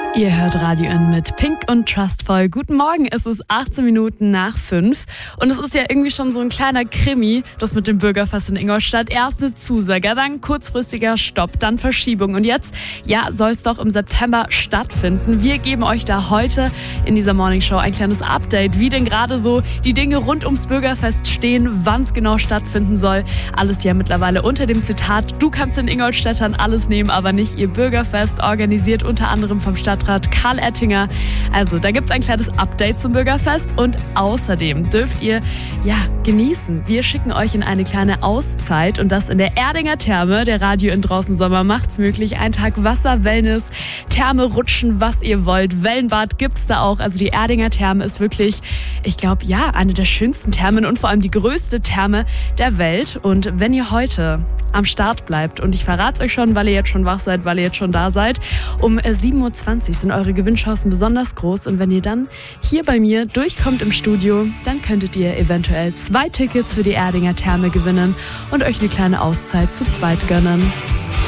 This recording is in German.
Ihr hört Radio N mit Pink und Trustful. Guten Morgen, es ist 18 Minuten nach 5 und es ist ja irgendwie schon so ein kleiner Krimi, das mit dem Bürgerfest in Ingolstadt. Erst eine Zusage, dann kurzfristiger Stopp, dann Verschiebung und jetzt, soll es doch im September stattfinden. Wir geben euch da heute in dieser Morningshow ein kleines Update, wie denn gerade so die Dinge rund ums Bürgerfest stehen, wann es genau stattfinden soll. Alles ja mittlerweile unter dem Zitat, du kannst den Ingolstädtern alles nehmen, aber nicht ihr Bürgerfest, organisiert unter anderem vom Stadtrat Karl Ettinger. Also, da gibt es ein kleines Update zum Bürgerfest und außerdem dürft ihr genießen. Wir schicken euch in eine kleine Auszeit und das in der Erdinger Therme. Der Radio in draußen Sommer macht's möglich. Ein Tag Wasser, Wellness, Therme, Rutschen, was ihr wollt. Wellenbad gibt's da auch. Also die Erdinger Therme ist wirklich, ich glaube, eine der schönsten Thermen und vor allem die größte Therme der Welt. Und wenn ihr heute am Start bleibt, und ich verrate es euch schon, weil ihr jetzt schon wach seid, weil ihr jetzt schon da seid, um 7.20 Uhr sind eure Gewinnchancen besonders groß. Und wenn ihr dann hier bei mir durchkommt im Studio, dann könntet ihr eventuell 2 Tickets für die Erdinger Therme gewinnen und euch eine kleine Auszeit zu zweit gönnen.